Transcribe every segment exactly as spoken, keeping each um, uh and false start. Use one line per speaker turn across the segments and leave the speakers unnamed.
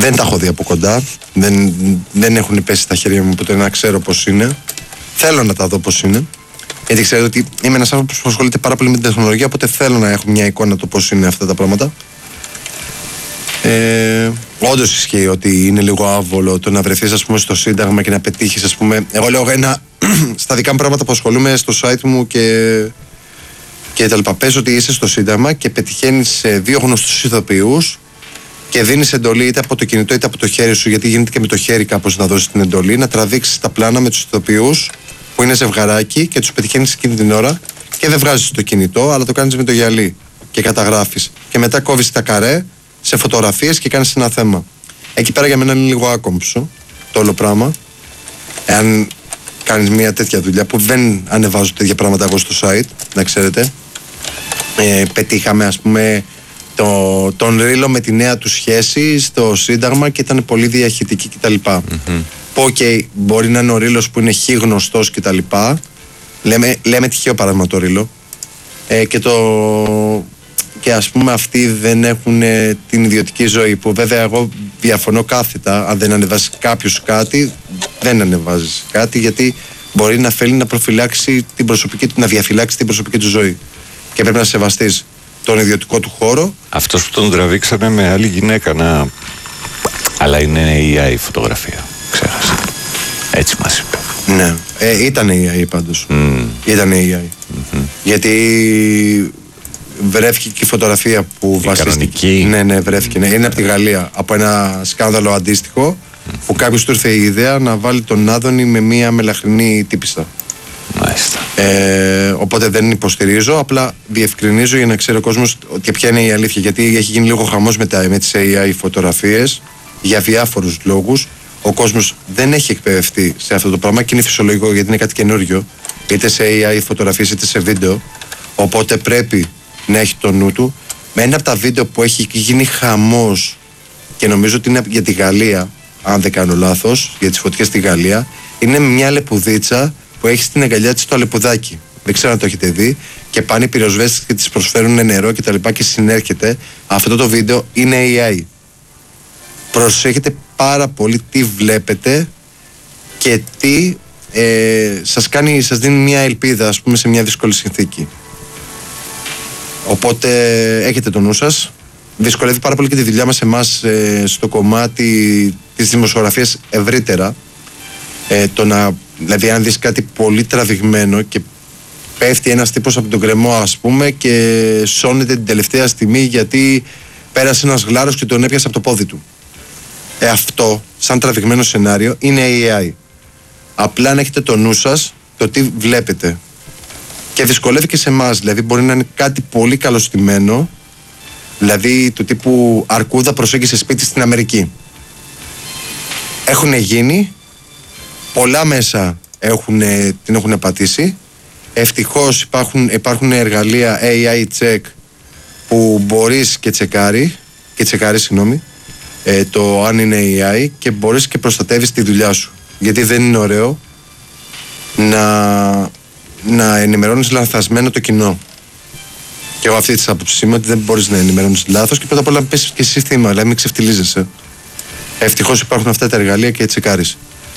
Δεν τα έχω δει από κοντά. Δεν, δεν έχουν πέσει στα χέρια μου ποτέ να ξέρω πώς είναι. Θέλω να τα δω πώς είναι. Γιατί ξέρω ότι είμαι ένας άνθρωπος που ασχολείται πάρα πολύ με την τεχνολογία. Οπότε θέλω να έχω μια εικόνα το πώς είναι αυτά τα πράγματα. Ε, όντως ισχύει ότι είναι λίγο άβολο το να βρεθείς, ας πούμε, στο Σύνταγμα και να πετύχεις, ας πούμε. Εγώ λέω ένα στα δικά μου πράγματα που ασχολούμαι στο site μου και, και τα λοιπά. Πες ότι είσαι στο Σύνταγμα και πετυχαίνεις δύο γνωστούς ηθοποιούς και δίνεις εντολή είτε από το κινητό είτε από το χέρι σου, γιατί γίνεται και με το χέρι κάπως να δώσεις την εντολή, να τραβήξεις τα πλάνα με τους ηθοποιούς που είναι ζευγαράκι και τους πετυχαίνεις εκείνη την ώρα και δεν βγάζεις το κινητό, αλλά το κάνεις με το γυαλί και καταγράφεις. Και μετά κόβεις τα καρέ σε φωτογραφίες και κάνεις ένα θέμα. Εκεί πέρα για μένα είναι λίγο άκομψο το όλο πράγμα. Εάν κάνεις μια τέτοια δουλειά που δεν ανεβάζω τέτοια πράγματα εγώ στο site, να ξέρετε. Ε, πετύχαμε, ας πούμε, το, τον Ρίλο με τη νέα του σχέση στο Σύνταγμα και ήταν πολύ διαχειτική κτλ. Mm-hmm. Που okay, μπορεί να είναι ο Ρίλος που είναι χι γνωστός κτλ. Λέμε, λέμε τυχαίο παράδειγμα το Ρίλο. Ε, και το... Και ας πούμε αυτοί δεν έχουν ε, την ιδιωτική ζωή, που βέβαια εγώ διαφωνώ κάθετα. Αν δεν ανεβάσει κάποιος κάτι, δεν ανεβάζεις κάτι, γιατί μπορεί να θέλει να προφυλάξει την προσωπική του, να διαφυλάξει την προσωπική του ζωή. Και πρέπει να σεβαστείς τον ιδιωτικό του χώρο.
Αυτός που τον τραβήξανε με άλλη γυναίκα, να... αλλά είναι έι άι φωτογραφία. Ξέχασα. Έτσι μας είπε.
Ναι, ε, ήταν έι άι πάντως. Mm. Ήταν έι άι. Mm-hmm. Γιατί βρέθηκε και η φωτογραφία που βασίστηκε. Ναι, ναι, βρέθηκε. Ναι. Είναι από τη Γαλλία. Από ένα σκάνδαλο αντίστοιχο mm-hmm. που κάποιος του ήρθε η ιδέα να βάλει τον Άδωνη με μία μελαχρινή τύπισσα.
Μάλιστα.
Ε, οπότε δεν υποστηρίζω, απλά διευκρινίζω για να ξέρει ο κόσμος και ποια είναι η αλήθεια. Γιατί έχει γίνει λίγο χαμός με, τα, με τις έι άι φωτογραφίες για διάφορους λόγους. Ο κόσμος δεν έχει εκπαιδευτεί σε αυτό το πράγμα και είναι φυσιολογικό, γιατί είναι κάτι καινούριο, είτε σε έι άι φωτογραφίες είτε σε βίντεο. Οπότε πρέπει να έχει το νου του. Με ένα από τα βίντεο που έχει γίνει χαμός, και νομίζω ότι είναι για τη Γαλλία, αν δεν κάνω λάθος, για τις φωτιές στη Γαλλία, είναι μια λεπουδίτσα που έχει στην αγκαλιά της το αλεπουδάκι. Δεν ξέρω αν το έχετε δει. Και πάνε οι πυροσβέστες και της προσφέρουν νερό και τα λοιπά και συνέρχεται. Αυτό το βίντεο είναι έι άι. Προσέχετε πάρα πολύ τι βλέπετε και τι ε, σας κάνει, σας δίνει μια ελπίδα, ας πούμε, σε μια δύσκολη συνθήκη. Οπότε έχετε το νου σας. Δυσκολεύει πάρα πολύ και τη δουλειά μας εμάς ε, στο κομμάτι της δημοσιογραφίας ευρύτερα. Ε, το να, δηλαδή αν δεις κάτι πολύ τραβηγμένο και πέφτει ένας τύπος από τον κρεμό, ας πούμε, και σώνεται την τελευταία στιγμή γιατί πέρασε ένας γλάρος και τον έπιασε από το πόδι του. Ε, αυτό, σαν τραβηγμένο σενάριο, είναι έι άι. Απλά να έχετε το νου σας το τι βλέπετε. Και δυσκολεύει και σε εμάς. Δηλαδή, μπορεί να είναι κάτι πολύ καλωστημένο, δηλαδή του τύπου αρκούδα προσέγγισε σπίτι στην Αμερική. Έχουν γίνει, πολλά μέσα έχουν, την έχουν πατήσει. Ευτυχώς υπάρχουν, υπάρχουν εργαλεία έι άι check που μπορείς και τσεκάρει, και τσεκάρει, συγγνώμη, ε, το αν είναι έι άι, και μπορείς και προστατεύεις τη δουλειά σου. Γιατί δεν είναι ωραίο να, να ενημερώνεις λανθασμένο το κοινό. Και εγώ αυτή τη άποψη είμαι ότι δεν μπορείς να ενημερώνεις λάθος και πρώτα απ' όλα να πέσεις και εσύ θύμα, αλλά μην ξεφτιλίζεσαι. Ευτυχώς υπάρχουν αυτά τα εργαλεία και τσεκάρεις.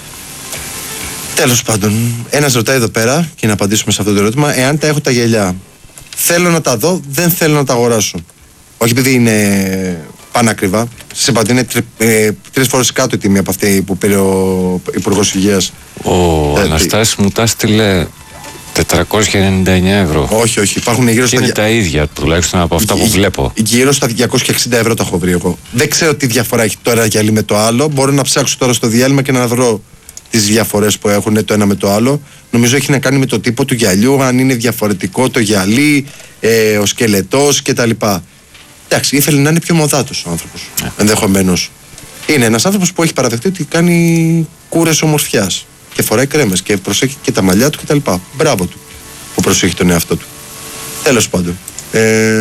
Τέλος πάντων, ένας ρωτάει εδώ πέρα, και να απαντήσουμε σε αυτό το ερώτημα, εάν τα έχω τα γυαλιά. Θέλω να τα δω, δεν θέλω να τα αγοράσω. Όχι επειδή είναι πανάκριβα. Σας είπα ότι είναι τρι, ε, τρεις φορές κάτω η τιμή από αυτή που πήρε ο Υπουργός Υγείας.
Ο ε, Αναστάσης μου τα στείλε τετρακόσια ενενήντα εννέα ευρώ.
Όχι, όχι. Υπάρχουν γύρω στα.
Είναι τα ίδια τουλάχιστον από αυτά που βλέπω.
Γύρω στα διακόσια εξήντα ευρώ τα έχω βρει εγώ. Δεν ξέρω τι διαφορά έχει το ένα γυαλί με το άλλο. Μπορώ να ψάξω τώρα στο διάλειμμα και να βρω τις διαφορές που έχουν το ένα με το άλλο. Νομίζω έχει να κάνει με το τύπο του γυαλιού, αν είναι διαφορετικό το γυαλί, ε, ο σκελετός κτλ. Εντάξει, ήθελε να είναι πιο μοδάτος ο άνθρωπος. Yeah. Ενδεχομένως. Είναι ένας άνθρωπος που έχει παραδεχτεί ότι κάνει κούρες ομορφιάς και φοράει κρέμες και προσέχει και τα μαλλιά του κτλ. Μπράβο του που προσέχει τον εαυτό του. Τέλος πάντων. Ε,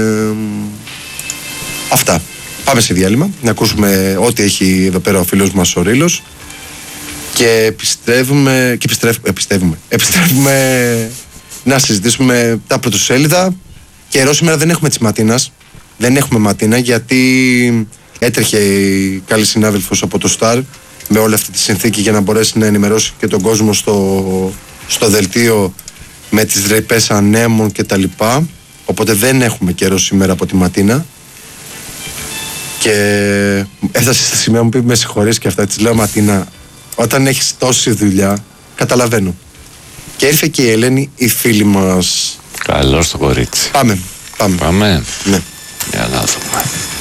αυτά. Πάμε σε διάλειμμα να ακούσουμε ό,τι έχει εδώ πέρα ο φίλος μας ο Ρήλος. Και επιστρέφουμε, και επιστρέφουμε, επιστρέφουμε, επιστρέφουμε να συζητήσουμε τα πρωτοσέλιδα. Και εδώ σήμερα δεν έχουμε της Ματίνας. Δεν έχουμε Ματίνα γιατί έτρεχε η καλή συνάδελφος από το Σταρ με όλη αυτή τη συνθήκη για να μπορέσει να ενημερώσει και τον κόσμο στο, στο δελτίο με τις ρηπές ανέμων και τα λοιπά. Οπότε δεν έχουμε καιρό σήμερα από τη Ματίνα. Και έφτασε στη σημαία μου, πει με συγχωρείς και αυτά. Της λέω, Ματίνα, όταν έχεις τόση δουλειά, καταλαβαίνω. Και ήρθε και η Ελένη, η φίλη μας.
Καλώς το κορίτσι.
Πάμε, πάμε.
Πάμε.
Ναι.
Για να δούμε.